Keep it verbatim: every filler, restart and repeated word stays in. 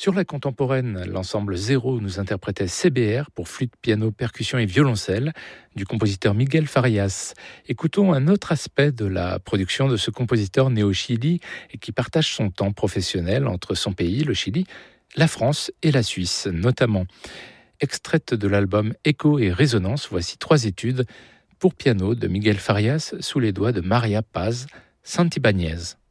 Sur la contemporaine, l'ensemble Zéro nous interprétait C B R pour flûte, piano, percussion et violoncelle du compositeur Miguel Farias. Écoutons un autre aspect de la production de ce compositeur né au Chili et qui partage son temps professionnel entre son pays, le Chili, la France et la Suisse notamment. Extraite de l'album Écho et Résonance, voici trois études pour piano de Miguel Farias sous les doigts de Maria Paz Santibáñez.